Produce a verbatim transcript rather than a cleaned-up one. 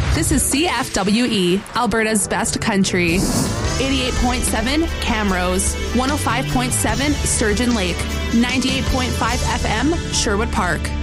This is C F W E, Alberta's best country. eighty-eight point seven Camrose, one oh five point seven Sturgeon Lake, ninety-eight point five F M Sherwood Park.